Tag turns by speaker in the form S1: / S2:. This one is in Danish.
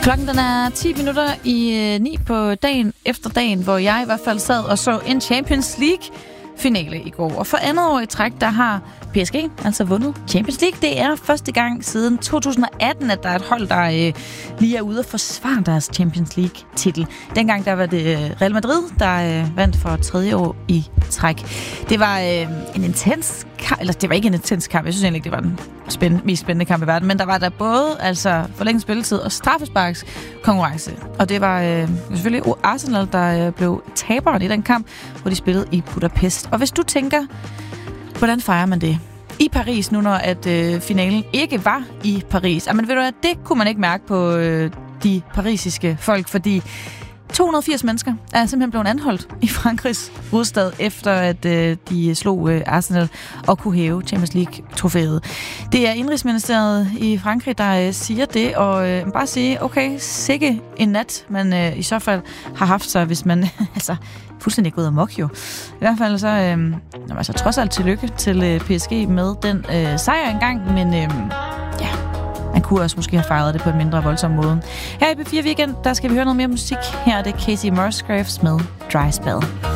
S1: Klokken den er 10 minutter i 9 på dagen efter dagen, hvor jeg i hvert fald sad og så en Champions League-finale i går. Og for andet år i træk, der har PSG altså vundet Champions League. Det er første gang siden 2018, at der er et hold, der lige er ude og forsvare deres Champions League-titel. Dengang der var det Real Madrid, der vandt for tredje år i træk. Det var en intens kamp, eller det var ikke en intens kamp, jeg synes egentlig ikke, det var den mest spændende kamp i verden, men der var der både altså forlænget spilletid og straffesparks konkurrence. Og det var selvfølgelig Arsenal, der blev taberen i den kamp, hvor de spillede i Budapest. Og hvis du tænker, hvordan fejrer man det i Paris nu, når at finalen ikke var i Paris? Men ved du hvad, det kunne man ikke mærke på de parisiske folk, fordi 280 mennesker er simpelthen blevet anholdt i Frankrigs hovedstad, efter at de slog Arsenal og kunne hæve Champions League-trofæet. Det er Indrigsministeriet i Frankrig, der siger det, og bare sige, okay, sikke en nat, man i så fald har haft sig, hvis man altså fuldstændig gået amok jo. I hvert fald så trods alt tillykke til PSG med den sejr engang, men man kunne også måske have fejret det på en mindre voldsom måde. Her i P4 Weekend, der skal vi høre noget mere musik. Her er det Casey Musgraves med Dry Spell.